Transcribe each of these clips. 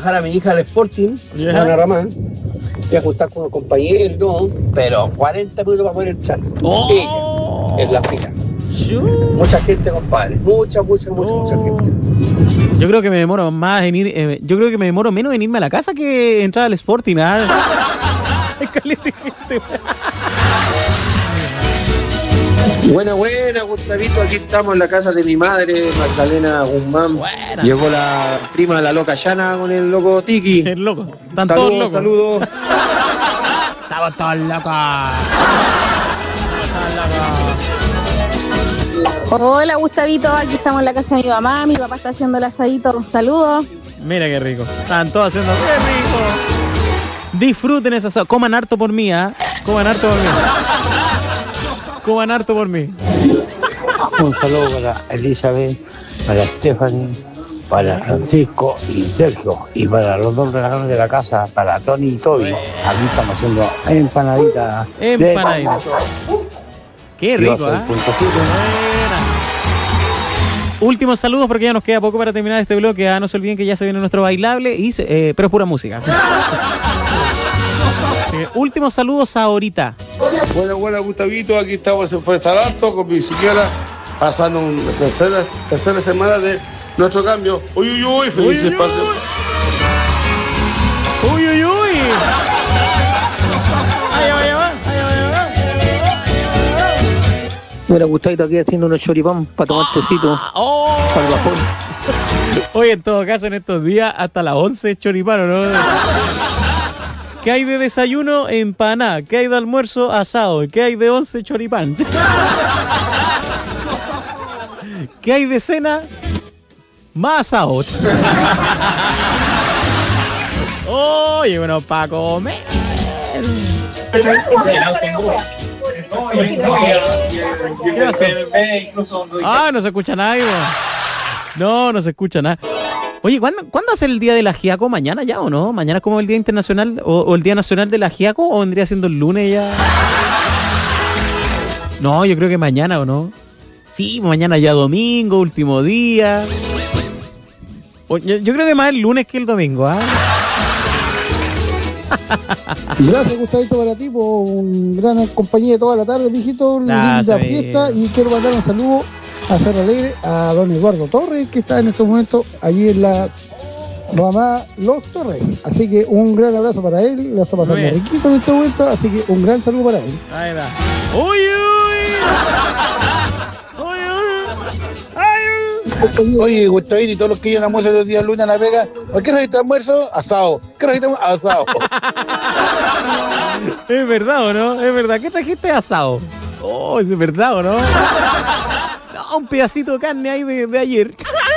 bajar a mi hija al Sporting, a una rama, y a juntar con unos compañeros y todo, pero 40 minutos para poder entrar. Ella, en la fila. Mucha gente, compadre. Mucha gente. Yo creo que me demoro más en ir. Yo creo que me demoro menos en irme a la casa que entrar al Sporting. Buena, Gustavito. Aquí estamos en la casa de mi madre, Magdalena Guzmán. Buena. Llegó la prima de la loca Yana con el loco Tiki. El loco. Están todos locos. Saludos. Estamos todos locos. Hola Gustavito, aquí estamos en la casa de mi mamá. Mi papá está haciendo el asadito. Saludos. Mira qué rico. Están todos haciendo qué rico. Disfruten ese asado. Coman harto por mí, ¿ah? Coman harto por mí. Coman harto por mí. Un saludo para Elizabeth, para Stephanie, para Francisco y Sergio, y para los dos regalos de la casa, para Tony y Toby. Aquí estamos haciendo empanaditas. Empanaditas. Qué rico, ¿eh? Últimos saludos porque ya nos queda poco para terminar este bloque. No se olviden que ya se viene nuestro bailable, pero es pura música. Últimos saludos ahorita. Buena, Gustavito. Aquí estamos en Fuerza Alto con mi señora, pasando una tercera semana de nuestro cambio. Uy, felices pasos. Uy. Mira, Gustavito aquí haciendo unos choripán para tomar tecito. Para el bajón. Oye, en todo caso, en estos días, hasta las 11 choripán, ¿no? ¿Qué hay de desayuno? Empanada. ¿Qué hay de almuerzo? Asado. ¿Qué hay de 11? Choripán. ¿Qué hay de cena? Más asado. Oye, bueno, para comer. ¿Qué pasó? No se escucha nadie. No se escucha nada. Oye, ¿cuándo hace el día del ajiaco? ¿Mañana ya o no? ¿Mañana es como el Día Internacional o el Día Nacional del Ajiaco? ¿O vendría siendo el lunes ya? No, yo creo que mañana, ¿o no? Sí, mañana ya domingo, último día. Yo creo que más el lunes que el domingo, ¿ah? Gracias, Gustavito, para ti, por un gran compañía de toda la tarde, mijito. Linda fiesta. Y quiero mandar un saludo a Cerro Alegre, a don Eduardo Torres, que está en estos momentos allí en la Ramada Los Torres. Así que un gran abrazo para él. Lo está pasando riquito en este momento. Así que un gran saludo para él. Ahí va. ¡Uy! Oye, Gustavito, y todos los que llegan a almuerzo los días lunes a la Vega, ¿por qué no hay almuerzo? Asado. ¿Qué no hay asado? ¿Es verdad o no? Es verdad. ¿Qué trajiste asado? Oh, ¿es verdad o no? No, un pedacito de carne ahí de ayer.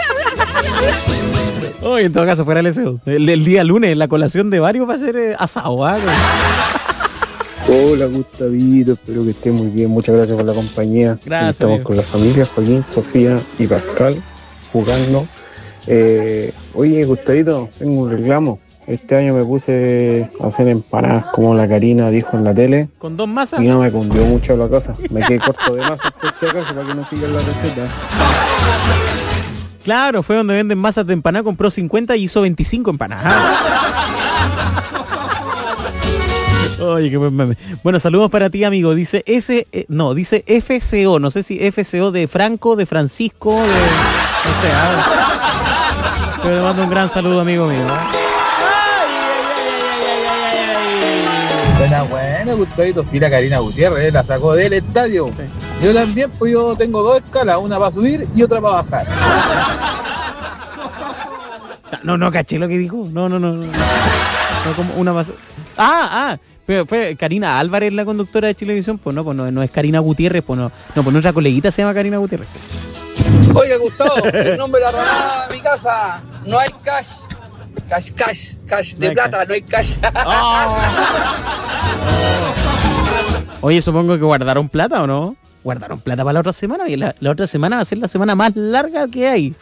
Oh, en todo caso, fuera el deseo. El día lunes, la colación de varios va a ser asado, ¿ah? Hola, Gustavito, espero que esté muy bien. Muchas gracias por la compañía. Gracias. Estamos amigo. con la familia, Joaquín, Sofía y Pascal, jugando. Oye, Gustavito, tengo un reclamo. Este año me puse a hacer empanadas como la Karina dijo en la tele. ¿Con 2 masas? Y no me cundió mucho la cosa. Me quedé corto de masas, por si acaso, para que no sigan la receta. Claro, fue donde venden masas de empanada, compró 50 y hizo 25 empanadas. Oye, qué buen meme. Bueno, saludos para ti, amigo. Dice dice FCO. No sé si FCO de Franco, de Francisco, de... No sé, Pero le mando un gran saludo, amigo mío. Buena, Gustavito. Sí, la Karina Gutiérrez la sacó del estadio. Sí. Yo también, pues yo tengo 2 escalas, una para subir y otra para bajar. No caché lo que dijo. No, como una más. Pero fue Karina Álvarez la conductora de Chilevisión, pues no es Karina Gutiérrez, pues nuestra coleguita se llama Karina Gutiérrez. Oye, Gustavo, el nombre de la ramada de mi casa, no hay cash de no plata, no hay cash. Oye, supongo que guardaron plata, ¿o no? Guardaron plata para la otra semana, y la otra semana va a ser la semana más larga que hay.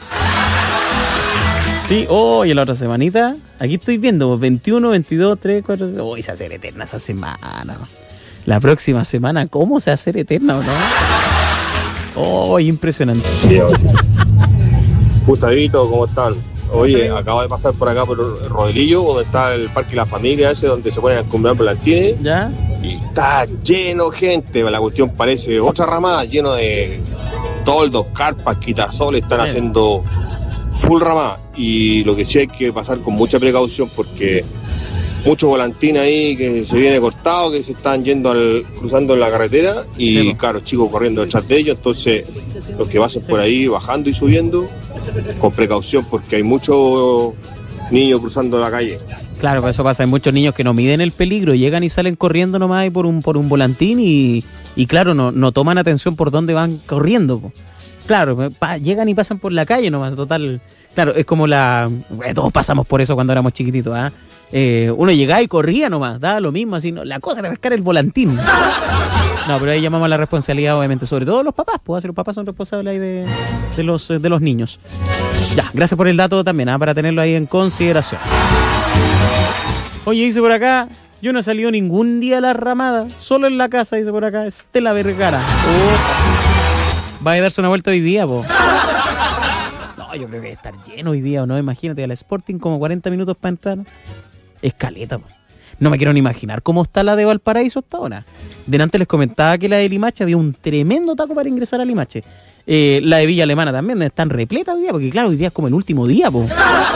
Sí, oye, la otra semanita, aquí estoy viendo, 21, 22, 3, 4, se va a hacer eterna esa semana. La próxima semana, ¿cómo se va a hacer eterna o no? Impresionante. Gustavito, ¿cómo están? Oye, acabo de pasar por acá por Rodelillo, donde está el Parque La Familia, ese donde se ponen a comprar volantines. ¿Ya? Y está lleno de gente, la cuestión parece otra ramada, lleno de toldos, carpas, quitasoles, están haciendo full ramada. Y lo que sí hay que pasar con mucha precaución porque muchos volantines ahí que se viene cortado, que se están yendo cruzando la carretera y claro, chicos corriendo detrás de ellos, entonces los que pasen por ahí bajando y subiendo, con precaución porque hay muchos niños cruzando la calle. Claro, pues eso pasa, hay muchos niños que no miden el peligro, llegan y salen corriendo nomás ahí por un volantín y claro, no toman atención por dónde van corriendo. Po. Claro, llegan y pasan por la calle nomás, total. Claro, es como todos pasamos por eso cuando éramos chiquititos, ¿ah? Uno llegaba y corría nomás, daba lo mismo, así, no, la cosa era pescar el volantín. No, pero ahí llamamos a la responsabilidad, obviamente, sobre todo los papás, pues los papás son responsables ahí de los niños. Ya, gracias por el dato también, para tenerlo ahí en consideración. Oye, dice por acá, yo no he salido ningún día a la ramada, solo en la casa, dice por acá, Estela Vergara. Va a darse una vuelta hoy día, po. No, yo creo que va a estar lleno hoy día, ¿o no? Imagínate, al Sporting como 40 minutos para entrar. Escaleta, po. No me quiero ni imaginar cómo está la de Valparaíso hasta ahora. Delante les comentaba que la de Limache había un tremendo taco para ingresar a Limache. La de Villa Alemana también están repleta hoy día, porque claro, hoy día es como el último día, po.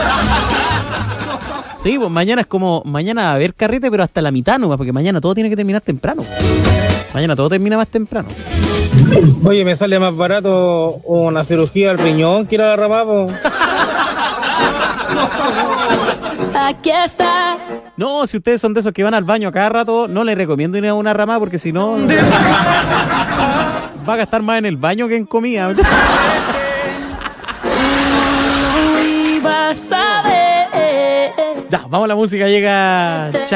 Sí, pues mañana va a haber carrete, pero hasta la mitad nomás, porque mañana todo tiene que terminar temprano. Mañana todo termina más temprano. Oye, me sale más barato una cirugía al riñón que ir a la ramada, po. Aquí estás. No, si ustedes son de esos que van al baño a cada rato, no les recomiendo ir a una ramada porque si no va a gastar más en el baño que en comida. Ya, vamos a la música, llega